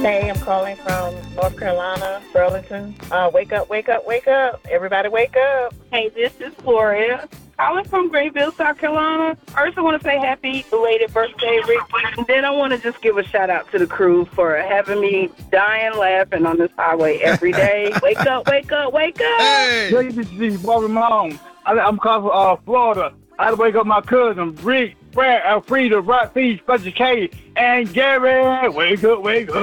Hey, I'm calling from North Carolina, Burlington. Wake up, wake up, wake up. Everybody wake up. Hey, this is Gloria. Calling from Greenville, South Carolina. First, I want to say happy belated birthday, Rick. And then I want to just give a shout out to the crew for having me dying laughing on this highway every day. Wake up, wake up, wake up. Hey! This is Bobby Malone. I'm calling from Florida. I had to wake up my cousin, Rick, Brad, Alfreda, Rock Feed, Special K, and Gary. Wake up, wake up.